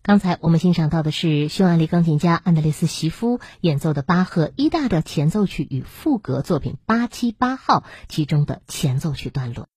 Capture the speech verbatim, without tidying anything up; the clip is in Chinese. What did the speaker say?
刚才我们欣赏到的是匈牙利钢琴家安德烈斯·席夫演奏的巴赫 E 大调前奏曲与赋格作品八七八号其中的前奏曲段落。